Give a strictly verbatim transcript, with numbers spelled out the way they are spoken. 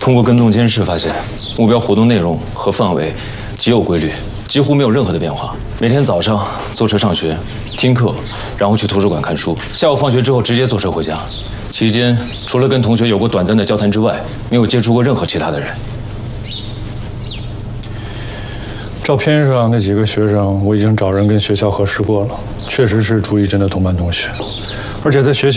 通过跟踪监视发现，目标活动内容和范围极有规律，几乎没有任何的变化。每天早上坐车上学、听课，然后去图书馆看书；下午放学之后直接坐车回家。期间除了跟同学有过短暂的交谈之外，没有接触过任何其他的人。 照片上那几个学生，我已经找人跟学校核实过了，确实是朱一真的同班同学，而且在学校。